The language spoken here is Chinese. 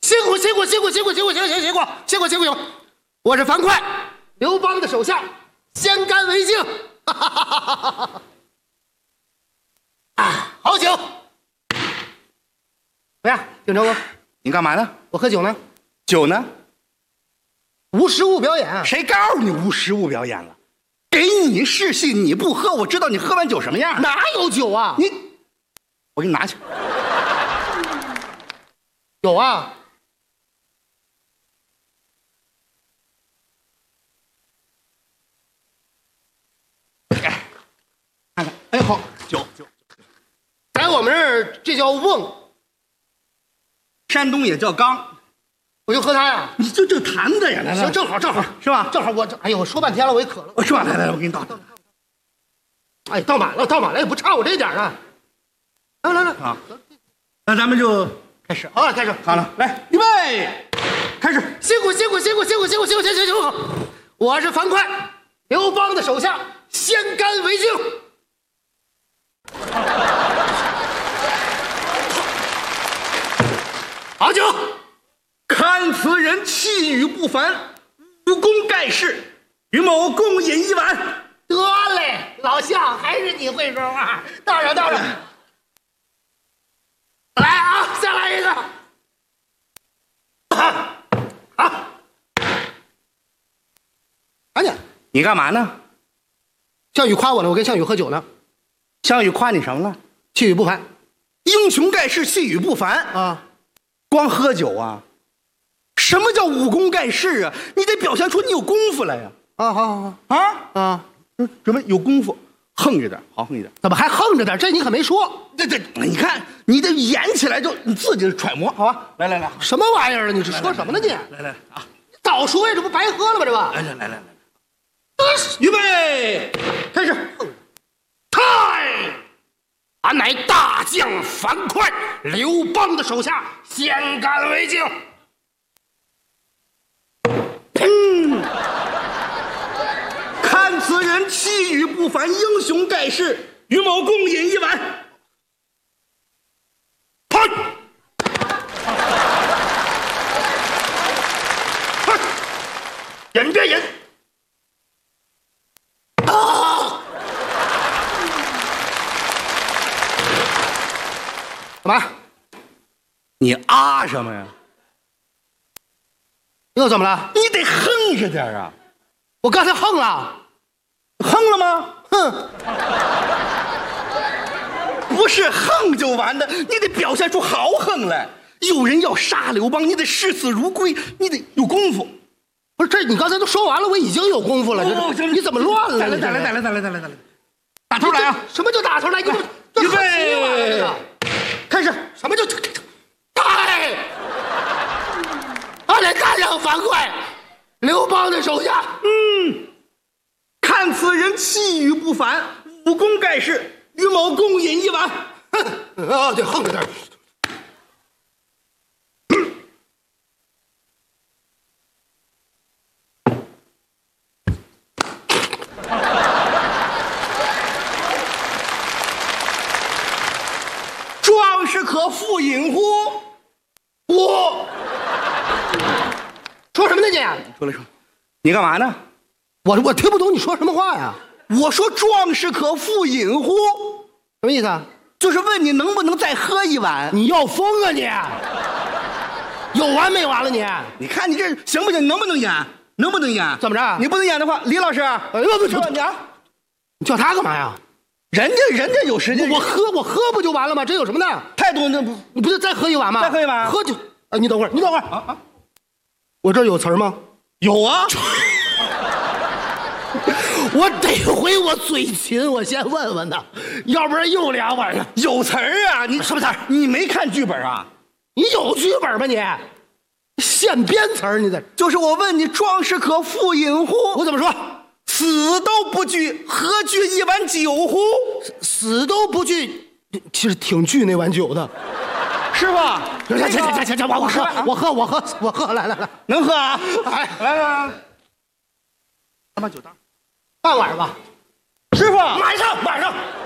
辛苦！我是樊哙，刘邦的手下，先干为敬。啊，好酒！怎么样，丁成哥？ 你干嘛呢？ 我喝酒呢。 酒呢？ 无实物表演啊！ 谁告诉你无实物表演了？给你试戏，你不喝，我知道你喝完酒什么样。 哪有酒啊？ 我给你拿去。 有啊。 看看，哎，好，酒， 在我们这儿这叫瓮， 山东也叫缸。 我就喝它呀。 你就这坛子呀，来， 行，正好， 是吧？ 正好我这，哎呦，我说半天了，我也渴了。 我说来，我给你倒。 哎，倒满了，也不差我这点啊。来啊，那咱们就开始。 好了，开始。 好了，来，预备，开始。 辛苦！我是樊哙，刘邦的手下，先干为敬。好酒！ 看此人气宇不凡，武功盖世，与某共饮一碗。 得嘞，老乡，还是你会说话。倒上。来啊，再来一个。好，赶紧。 你干嘛呢？ 项羽夸我呢，我跟项羽喝酒呢。 项羽夸你什么了？ 气宇不凡， 英雄盖世，气宇不凡啊！ 光喝酒啊？什么叫武功盖世啊？你得表现出你有功夫来呀！ 好啊！ 准备有功夫，横着点，好横一点。 怎么还横着点？这你可没说。 这，你看你得演起来，就你自己揣摩，好吧？来， 什么玩意儿啊？你这说什么呢你？ 来啊！ 早说呀，这不白喝了吗？这不。 来，预备，开始。 俺乃大将樊哙，刘邦的手下，先干为敬。 看此人气宇不凡，英雄盖世，与某共饮一碗。 饮别饮。干嘛？ 你啊什么呀？ 又怎么了？ 你得横着点啊！ 我刚才横了， 横了吗？ 哼！ 不是横就完的，你得表现出豪横来。有人要杀刘邦，你得视死如归，你得有功夫。 不是这，你刚才都说完了，我已经有功夫了。你怎么乱了？ 再来，打头来啊！ 什么叫打头来？你预备，开始。 什么叫太？俺来大将樊哙，刘邦的手下。 看此人气宇不凡，武功盖世，与某共饮一碗。 对，横着点。 壮士可复饮乎？ 我说什么呢你？ 说，你干嘛呢？ 我听不懂你说什么话呀？ 我说壮士可复饮乎？ 什么意思啊？ 就是问你能不能再喝一碗？ 你要疯啊你！有完没完了你？ 你看你这行不行？能不能演？能不能演？ 怎么着？ 你不能演的话，李老师， 哎呦不，你叫他干嘛呀？ 人家有时间， 我喝不就完了吗？这有什么的？ 态度那不， 你不是再喝一碗吗？ 再喝一碗， 喝就。哎，你等会儿啊！我这有词儿吗？ 有啊。 我得回我嘴勤，我先问问他，要不然又2碗了。 有词儿啊？你什么词儿？你没看剧本啊？ 你有剧本吗你？现编词儿，你在？ 就是我问你，壮士可复饮乎？ 我怎么说？ 死都不惧，何惧一碗酒乎？ 死都不惧，其实挺惧那碗酒的， 是吧？ 行，我喝，来， 能喝啊？ 哎， 来，把酒倒， 半碗吧。 师傅， 马上。